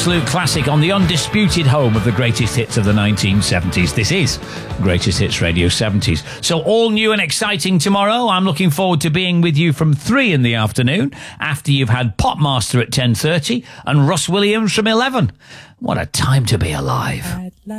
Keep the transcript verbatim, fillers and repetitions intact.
absolute classic on the undisputed home of the greatest hits of the nineteen seventies. This is Greatest Hits Radio seventies. So all new and exciting tomorrow. I'm looking forward to being with you from three in the afternoon after you've had Popmaster at ten thirty and Russ Williams from eleven. What a time to be alive.